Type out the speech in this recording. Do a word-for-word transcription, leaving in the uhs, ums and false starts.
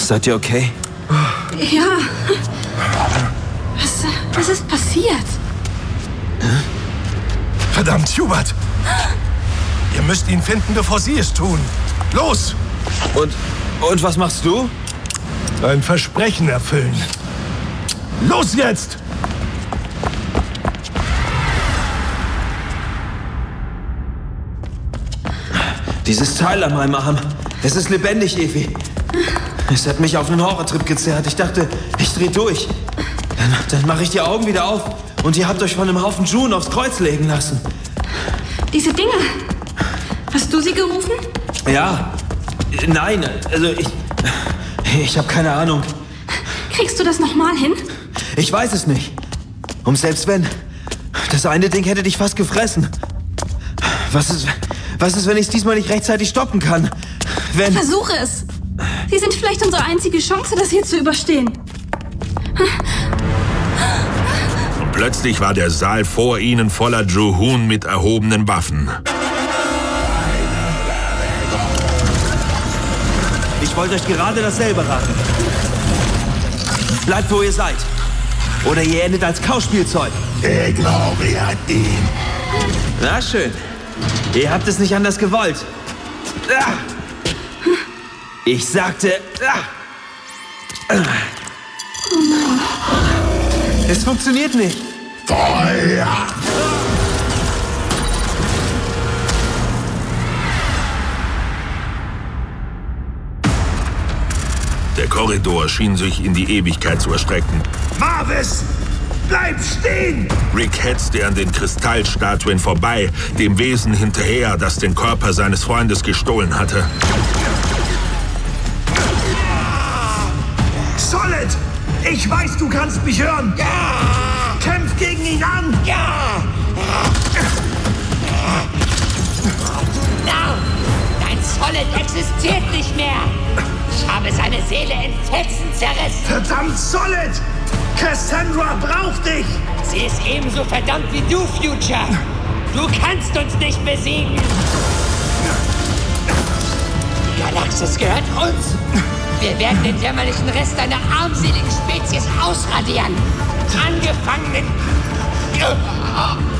Seid ihr okay? Ja. Was, was ist passiert? Verdammt, Hubert! Ihr müsst ihn finden, bevor Sie es tun. Los! Und, und was machst du? Ein Versprechen erfüllen. Los jetzt! Dieses Teil an meinem Arm. Es ist lebendig, Evi. Es hat mich auf einen Horrortrip gezerrt. Ich dachte, ich dreh durch. Dann, dann mache ich die Augen wieder auf. Und ihr habt euch von einem Haufen June aufs Kreuz legen lassen. Diese Dinger. Hast du sie gerufen? Ja. Nein, also ich... Ich habe keine Ahnung. Kriegst du das nochmal hin? Ich weiß es nicht. Und selbst wenn... Das eine Ding hätte dich fast gefressen. Was ist... Was ist, wenn ich es diesmal nicht rechtzeitig stoppen kann? Wenn... Versuche es. Sie sind vielleicht unsere einzige Chance, das hier zu überstehen. Und plötzlich war der Saal vor ihnen voller Juhun mit erhobenen Waffen. Ich wollte euch gerade dasselbe raten. Bleibt, wo ihr seid. Oder ihr endet als Kauspielzeug. Ich glaube, er hat ihn. Na schön. Ihr habt es nicht anders gewollt. Ah! Ich sagte... Ah! Es funktioniert nicht. Feuer! Der Korridor schien sich in die Ewigkeit zu erstrecken. Marvis! Bleib stehen! Rick hetzte an den Kristallstatuen vorbei, dem Wesen hinterher, das den Körper seines Freundes gestohlen hatte. Solid! Ich weiß, du kannst mich hören! Ja! Kämpf gegen ihn an! Ja! Now! Dein Solid existiert nicht mehr! Ich habe seine Seele in Fetzen zerrissen! Verdammt, Solid! Cassandra braucht dich! Sie ist ebenso verdammt wie du, Future! Du kannst uns nicht besiegen! Die Galaxis gehört uns! Wir werden den jämmerlichen Rest deiner armseligen Spezies ausradieren! Angefangen mit...